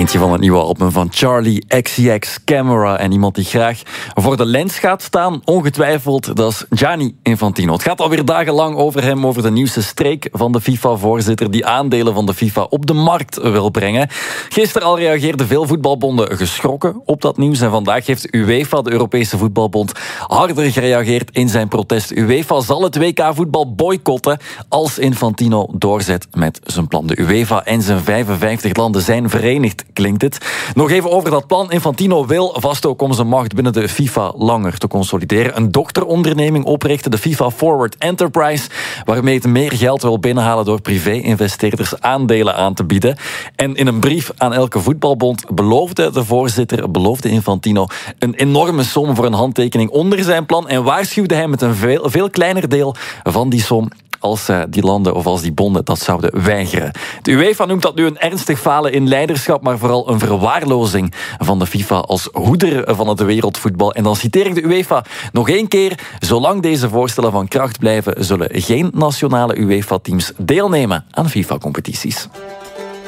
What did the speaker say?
Eentje van het nieuwe album van Charlie XCX, Camera. En iemand die graag voor de lens gaat staan, ongetwijfeld, dat is Gianni Infantino. Het gaat alweer dagenlang over hem, over de nieuwste streek van de FIFA-voorzitter die aandelen van de FIFA op de markt wil brengen. Gisteren al reageerden veel voetbalbonden geschrokken op dat nieuws. En vandaag heeft UEFA, de Europese voetbalbond, harder gereageerd in zijn protest. UEFA zal het WK-voetbal boycotten als Infantino doorzet met zijn plan. De UEFA en zijn 55 landen zijn verenigd, klinkt het. Nog even over dat plan. Infantino wil vast ook om zijn macht binnen de FIFA langer te consolideren. Een dochteronderneming oprichten, de FIFA Forward Enterprise, waarmee het meer geld wil binnenhalen door privé-investeerders aandelen aan te bieden. En in een brief aan elke voetbalbond beloofde de voorzitter, beloofde Infantino, een enorme som voor een handtekening onder zijn plan en waarschuwde hij met een veel kleiner deel van die som als die landen of als die bonden dat zouden weigeren. De UEFA noemt dat nu een ernstig falen in leiderschap, maar vooral een verwaarlozing van de FIFA als hoeder van het wereldvoetbal. En dan citeer ik de UEFA nog één keer: zolang deze voorstellen van kracht blijven, zullen geen nationale UEFA-teams deelnemen aan FIFA-competities.